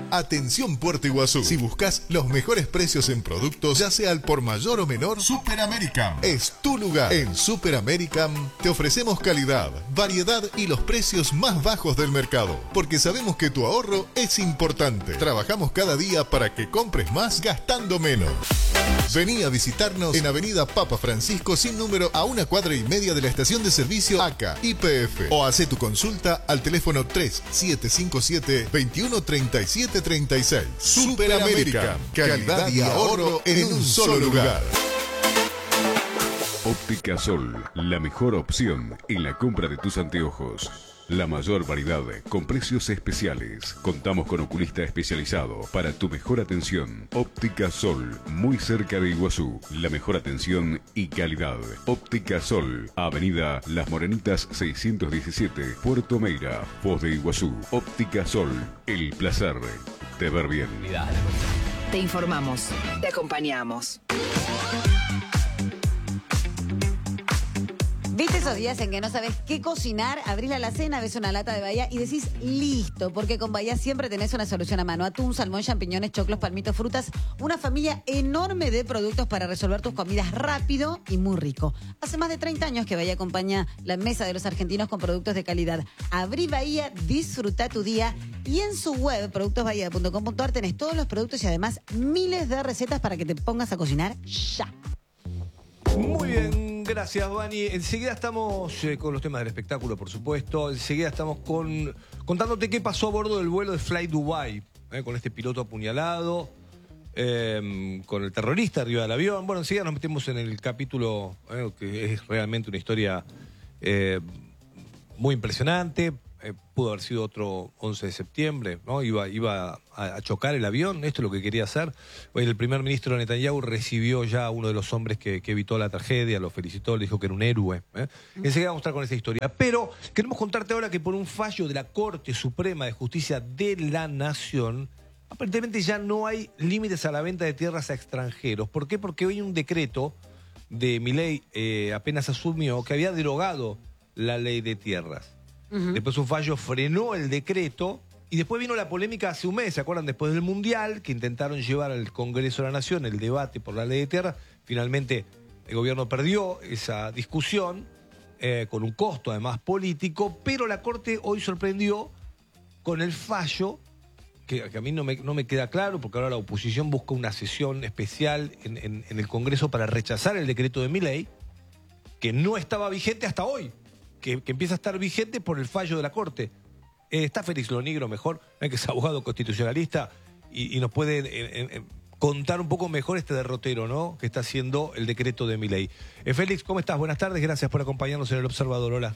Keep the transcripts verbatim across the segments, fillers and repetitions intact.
Atención Puerto Iguazú. Si buscas los mejores precios en productos, ya sea al por mayor o menor, Super American es tu lugar. En Super American te ofrecemos calidad, variedad y los precios más bajos del mercado, porque sabemos que tu ahorro es importante. Trabajamos cada día para que compres más gastando menos. Vení a visitarnos en Avenida Papa Francisco sin número, a una cuadra y media de la estación de servicio A C A Y P F, o hacé tu consulta al teléfono tres siete cinco siete, veintiuno treinta y siete treinta y seis. Super América, calidad y ahorro en un solo lugar. Óptica Sol, la mejor opción en la compra de tus anteojos. La mayor variedad con precios especiales. Contamos con oculista especializado para tu mejor atención. Óptica Sol, muy cerca de Iguazú. La mejor atención y calidad. Óptica Sol, Avenida Las Morenitas seiscientos diecisiete, Puerto Meira, Foz de Iguazú. Óptica Sol, el placer de ver bien. Te informamos, te acompañamos. ¿Viste esos días en que no sabes qué cocinar? Abrís la alacena, ves una lata de Bahía y decís listo, porque con Bahía siempre tenés una solución a mano. Atún, salmón, champiñones, choclos, palmitos, frutas. Una familia enorme de productos para resolver tus comidas rápido y muy rico. Hace más de treinta años que Bahía acompaña la mesa de los argentinos con productos de calidad. Abrí Bahía, disfruta tu día y en su web, productos bahía punto com punto ar, tenés todos los productos y además miles de recetas para que te pongas a cocinar ya. Muy bien, gracias, Vani. Enseguida estamos eh, con los temas del espectáculo, por supuesto. Enseguida estamos con contándote qué pasó a bordo del vuelo de Fly Dubai, eh, con este piloto apuñalado, eh, con el terrorista arriba del avión. Bueno, enseguida nos metemos en el capítulo, eh, que es realmente una historia eh, muy impresionante. Eh, pudo haber sido otro once de septiembre, ¿no? Iba, iba a, a chocar el avión, esto es lo que quería hacer. Hoy el primer ministro Netanyahu recibió ya a uno de los hombres que, que evitó la tragedia, lo felicitó, le dijo que era un héroe. ¿eh? Enseguida vamos a estar con esta historia. Pero queremos contarte ahora que por un fallo de la Corte Suprema de Justicia de la Nación, aparentemente ya no hay límites a la venta de tierras a extranjeros. ¿Por qué? Porque hoy hay un decreto de Milei, eh, apenas asumió, que había derogado la ley de tierras. Uh-huh. Después un fallo frenó el decreto y después vino la polémica hace un mes, ¿se acuerdan? Después del Mundial, que intentaron llevar al Congreso de la Nación el debate por la ley de tierra. Finalmente el gobierno perdió esa discusión, eh, con un costo además político, pero la Corte hoy sorprendió con el fallo, que, que a mí no me, no me queda claro, porque ahora la oposición busca una sesión especial en, en, en el Congreso para rechazar el decreto de Milei, que no estaba vigente hasta hoy. Que, que empieza a estar vigente por el fallo de la Corte. Eh, está Félix Lonigro mejor, ¿eh? que es abogado constitucionalista, y, y nos puede eh, eh, contar un poco mejor este derrotero, ¿no?, que está haciendo el decreto de Milei. Eh, Félix, ¿cómo estás? Buenas tardes, gracias por acompañarnos en El Observador. Hola.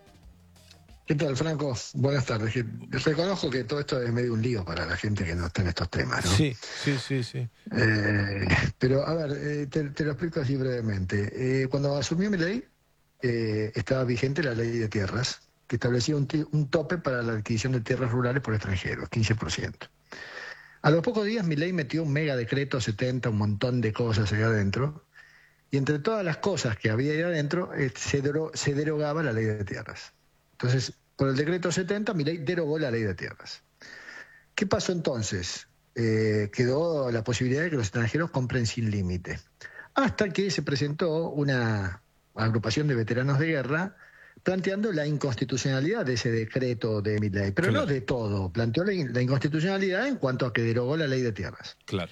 ¿Qué tal, Franco? Buenas tardes. Reconozco que todo esto es medio un lío para la gente que no está en estos temas, ¿no? Sí, sí, sí, sí. Eh, pero, a ver, eh, te, te lo explico así brevemente. Eh, cuando asumió Milei, Eh, estaba vigente la ley de tierras, que establecía un, un tope para la adquisición de tierras rurales por extranjeros, quince por ciento. A los pocos días Milei metió un mega decreto setenta, un montón de cosas allá adentro, y entre todas las cosas que había ahí adentro eh, se, dero, se derogaba la ley de tierras. Entonces, por el decreto setenta, Milei derogó la ley de tierras. ¿Qué pasó entonces? Eh, quedó la posibilidad de que los extranjeros compren sin límite, hasta que se presentó una agrupación de veteranos de guerra planteando la inconstitucionalidad de ese decreto de Milei, pero claro, no de todo, planteó la, la inconstitucionalidad en cuanto a que derogó la ley de tierras. Claro.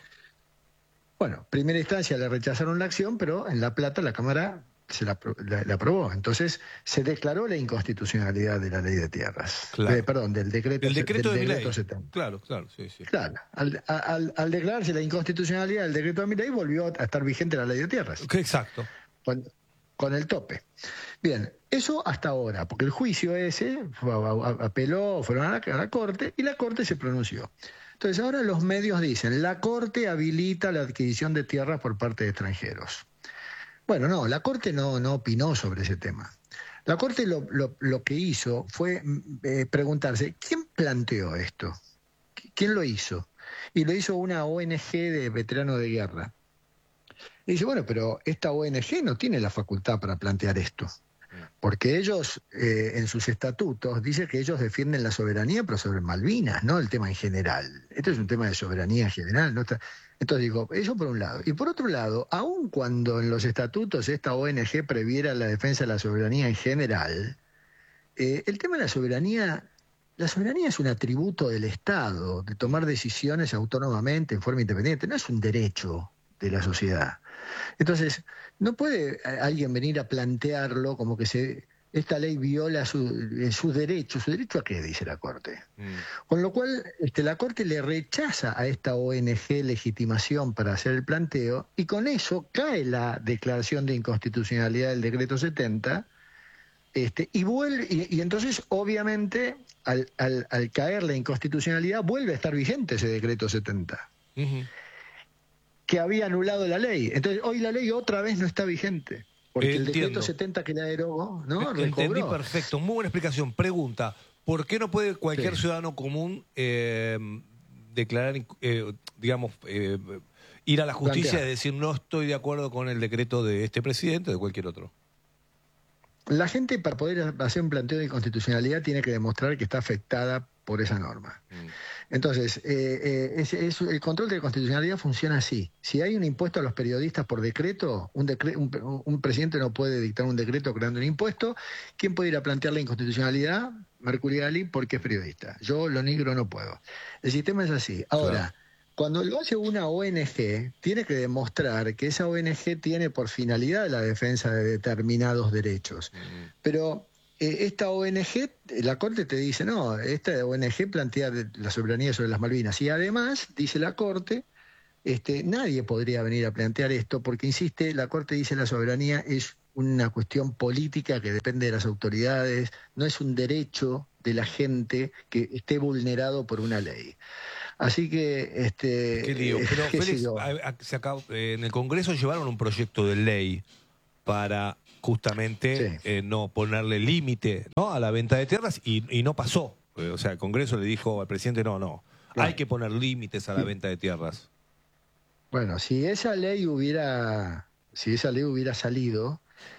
Bueno, primera instancia le rechazaron la acción, pero en La Plata la Cámara se la, la, la aprobó. Entonces se declaró la inconstitucionalidad de la ley de tierras. Claro. Eh, perdón, del decreto, el decreto del de decreto Milei. setenta. Claro, claro, sí, sí. Claro, al, al, al declararse la inconstitucionalidad del decreto de Milei volvió a estar vigente la ley de tierras. Exacto. Cuando, con el tope. Bien, eso hasta ahora, porque el juicio ese fue, apeló, fueron a la, a la Corte y la Corte se pronunció. Entonces ahora los medios dicen, la Corte habilita la adquisición de tierras por parte de extranjeros. Bueno, no, la Corte no, no opinó sobre ese tema. La Corte lo, lo, lo que hizo fue eh, preguntarse, ¿quién planteó esto? ¿Quién lo hizo? Y lo hizo una O N G de veteranos de guerra. Y dice, bueno, pero esta O N G no tiene la facultad para plantear esto. Porque ellos, eh, en sus estatutos, dicen que ellos defienden la soberanía, pero sobre Malvinas, no el tema en general. Este es un tema de soberanía en general. ¿no? Entonces digo, eso por un lado. Y por otro lado, aun cuando en los estatutos esta O N G previera la defensa de la soberanía en general, eh, el tema de la soberanía... La soberanía es un atributo del Estado, de tomar decisiones autónomamente, en forma independiente, no es un derecho de la sociedad. Entonces, no puede alguien venir a plantearlo como que se, esta ley viola sus su derechos. ¿Su derecho a qué? Dice la Corte. Mm. Con lo cual, este, la Corte le rechaza a esta O N G legitimación para hacer el planteo, y con eso cae la declaración de inconstitucionalidad del decreto setenta, Este, y, vuelve, y, y entonces, obviamente, al, al, al caer la inconstitucionalidad, vuelve a estar vigente ese decreto setenta, uh-huh. que había anulado la ley. Entonces, hoy la ley otra vez no está vigente, porque Entiendo. el decreto setenta que la derogó, ¿no? Entendí recobró. Perfecto, muy buena explicación. Pregunta, ¿por qué no puede cualquier sí. ciudadano común eh, declarar, eh, digamos, eh, ir a la justicia Plantear. y decir no estoy de acuerdo con el decreto de este presidente o de cualquier otro? La gente, para poder hacer un planteo de inconstitucionalidad, tiene que demostrar que está afectada por esa norma. Mm. Entonces, eh, eh, es, es, el control de constitucionalidad funciona así. Si hay un impuesto a los periodistas por decreto, un, decre un, un presidente no puede dictar un decreto creando un impuesto. ¿Quién puede ir a plantear la inconstitucionalidad? Mercuriali, porque es periodista. Yo, lo negro, no puedo. El sistema es así. Ahora... Claro. Cuando lo hace una O N G, tiene que demostrar que esa O N G tiene por finalidad la defensa de determinados derechos. Uh-huh. Pero eh, esta O N G, la Corte te dice, no, esta O N G plantea la soberanía sobre las Malvinas. Y además, dice la Corte, este, nadie podría venir a plantear esto, porque, insiste, la Corte dice la soberanía es una cuestión política que depende de las autoridades, no es un derecho de la gente que esté vulnerado por una ley. Así que, este... Qué lío. Pero, Félix, a, a, se acabó, eh, en el Congreso llevaron un proyecto de ley para justamente sí. eh, no ponerle límite, ¿no?, a la venta de tierras y, y no pasó. Eh, o sea, el Congreso le dijo al presidente, no, no, claro. hay que poner límites a la venta de tierras. Bueno, si esa ley hubiera, si esa ley hubiera salido,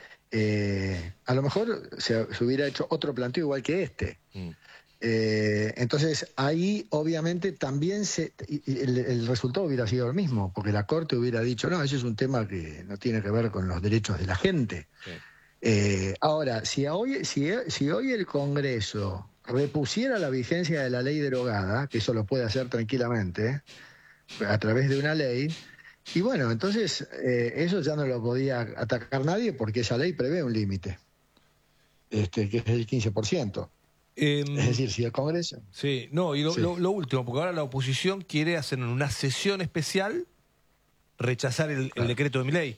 eh, a lo mejor se, se hubiera hecho otro planteo igual que este. Mm. Eh, entonces ahí obviamente también se, el, el resultado hubiera sido el mismo, porque la Corte hubiera dicho, no, ese es un tema que no tiene que ver con los derechos de la gente. Sí. Eh, ahora, si hoy, si, si hoy el Congreso repusiera la vigencia de la ley derogada, que eso lo puede hacer tranquilamente, a través de una ley, y bueno, entonces eh, eso ya no lo podía atacar nadie, porque esa ley prevé un límite, este, que es el quince por ciento. Eh, es decir, si el Congreso... Sí, no, y lo, sí. lo, lo último, porque ahora la oposición quiere hacer en una sesión especial rechazar el, el decreto de Milei.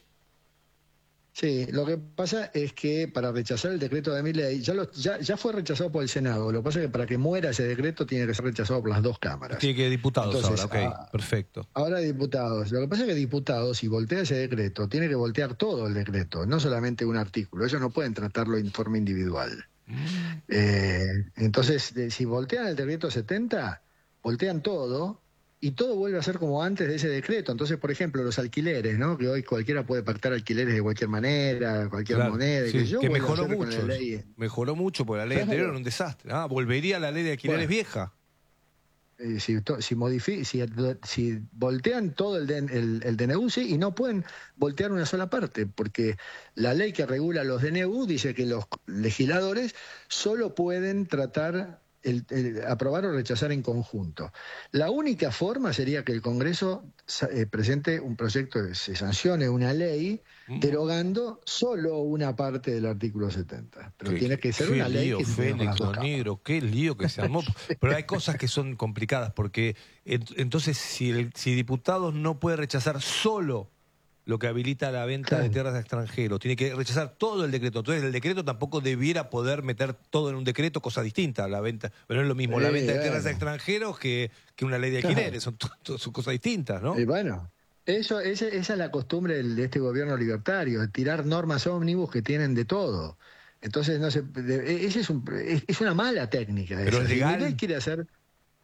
Sí, lo que pasa es que para rechazar el decreto de Milei, ya, lo, ya, ya fue rechazado por el Senado, lo que pasa es que para que muera ese decreto tiene que ser rechazado por las dos cámaras. Tiene que diputados Entonces, ahora, ok, a, perfecto. Ahora diputados, lo que pasa es que diputados, si voltea ese decreto, tiene que voltear todo el decreto, no solamente un artículo, ellos no pueden tratarlo en forma individual. Eh, entonces, de, si voltean el decreto setenta, voltean todo y todo vuelve a ser como antes de ese decreto. Entonces, por ejemplo, los alquileres, ¿no? Que hoy cualquiera puede pactar alquileres de cualquier manera, cualquier claro, moneda. Sí, que yo que mejoró mucho. La ley. Mejoró mucho porque la ley claro. anterior era un desastre. Ah, volvería a la ley de alquileres bueno. vieja. Eh, si, si, modifi si, si voltean todo el, el, el D N U, sí, y no pueden voltear una sola parte, porque la ley que regula los D N U dice que los legisladores solo pueden tratar, el, el, aprobar o rechazar en conjunto. La única forma sería que el Congreso eh, presente un proyecto, de, se sancione una ley mm. derogando solo una parte del artículo setenta. Pero qué, tiene que ser una ley lío, que Félix, Negro, qué lío que se armó. Pero hay cosas que son complicadas, porque entonces si, el, si diputados no puede rechazar solo lo que habilita la venta claro. de tierras de extranjeros, tiene que rechazar todo el decreto. Entonces el decreto tampoco debiera poder meter todo en un decreto, cosa distinta. La venta, pero no es lo mismo sí, la venta de tierras bueno. de extranjeros que, que una ley de alquileres, claro. son, son cosas distintas, ¿no? Y bueno, eso, esa, esa es la costumbre de este gobierno libertario, de tirar normas ómnibus que tienen de todo. Entonces, no se, ese es, un, es, es una mala técnica. Pero es legal. Si quiere hacer...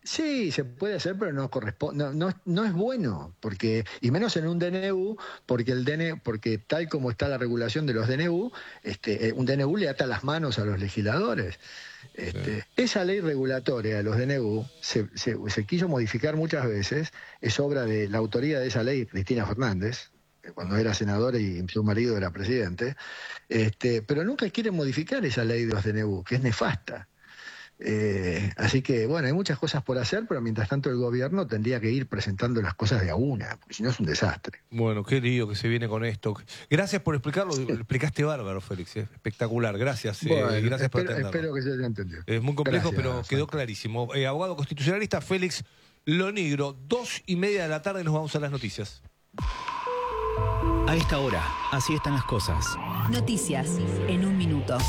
Sí, se puede hacer, pero no corresponde, no, no, no es bueno, porque, y menos en un D N U, porque el D N U, porque tal como está la regulación de los D N U, este, un D N U le ata las manos a los legisladores. Este, sí. Esa ley regulatoria de los D N U se, se, se quiso modificar muchas veces, es obra de la autoría de esa ley, Cristina Fernández, cuando era senadora y su marido era presidente, este, pero nunca quieren modificar esa ley de los D N U, que es nefasta. Eh, así que, bueno, hay muchas cosas por hacer, pero mientras tanto el gobierno tendría que ir presentando las cosas de a una, porque si no es un desastre. Bueno, qué lío que se viene con esto. Gracias por explicarlo, sí. Lo explicaste bárbaro, Félix, ¿eh? Espectacular, gracias. Bueno, eh, gracias espero, por atenderlo. Espero que se haya entendido. Es muy complejo, Gracias, pero quedó Juan. clarísimo. Eh, abogado constitucionalista Félix Lonigro, dos y media de la tarde nos vamos a las noticias. A esta hora, así están las cosas. Noticias en un minuto.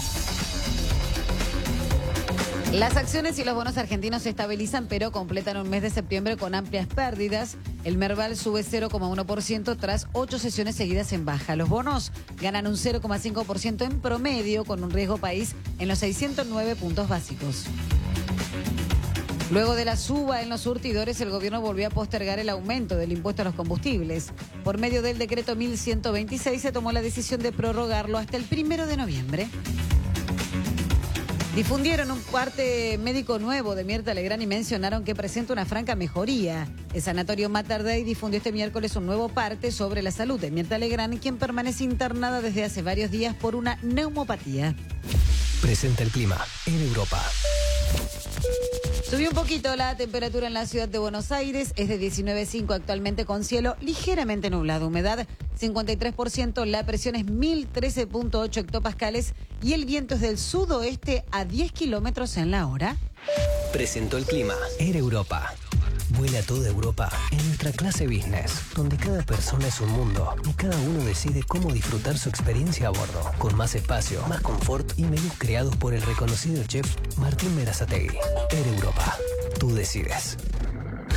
Las acciones y los bonos argentinos se estabilizan, pero completan un mes de septiembre con amplias pérdidas. El Merval sube cero coma uno por ciento tras ocho sesiones seguidas en baja. Los bonos ganan un cero coma cinco por ciento en promedio, con un riesgo país en los seiscientos nueve puntos básicos. Luego de la suba en los surtidores, el gobierno volvió a postergar el aumento del impuesto a los combustibles. Por medio del decreto mil ciento veintiséis se tomó la decisión de prorrogarlo hasta el primero de noviembre. Difundieron un parte médico nuevo de Mirta Legrand y mencionaron que presenta una franca mejoría. El sanatorio Mater Dei difundió este miércoles un nuevo parte sobre la salud de Mirta Legrand, quien permanece internada desde hace varios días por una neumopatía. Presenta el clima en Europa. Subió un poquito la temperatura en la ciudad de Buenos Aires, es de diecinueve coma cinco actualmente con cielo ligeramente nublado, humedad cincuenta y tres por ciento, la presión es mil trece punto ocho hectopascales y el viento es del sudoeste a diez kilómetros en la hora. Presentó el clima en Europa. Vuela toda Europa en nuestra clase business, donde cada persona es un mundo y cada uno decide cómo disfrutar su experiencia a bordo, con más espacio, más confort y menús creados por el reconocido chef Martín Berazategui. Air Europa, tú decides.